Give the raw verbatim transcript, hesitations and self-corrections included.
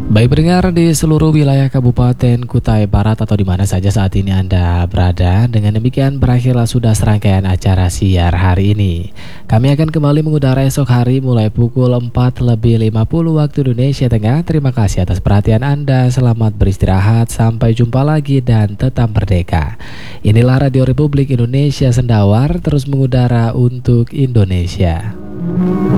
Baik pendengar di seluruh wilayah Kabupaten Kutai Barat atau di mana saja saat ini Anda berada, dengan demikian berakhirlah sudah serangkaian acara siar hari ini. Kami akan kembali mengudara esok hari mulai pukul empat lebih lima puluh waktu Indonesia Tengah. Terima kasih atas perhatian Anda, selamat beristirahat, sampai jumpa lagi dan tetap merdeka. Inilah Radio Republik Indonesia Sendawar, terus mengudara untuk Indonesia.